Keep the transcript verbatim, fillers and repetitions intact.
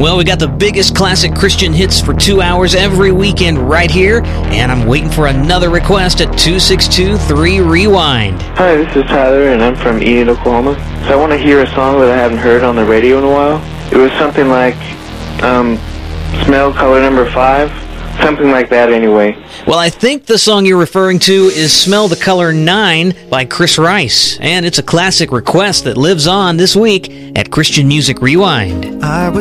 Well, we got the biggest classic Christian hits for two hours every weekend right here, and I'm waiting for another request at two six two three rewind. Hi, this is Tyler, and I'm from Enid, Oklahoma. So I want to hear a song that I haven't heard on the radio in a while. It was something like, um, Smell Color Number Five, something like that anyway. Well, I think the song you're referring to is Smell the Color Nine by Chris Rice, and it's a classic request that lives on this week at Christian Music Rewind. I would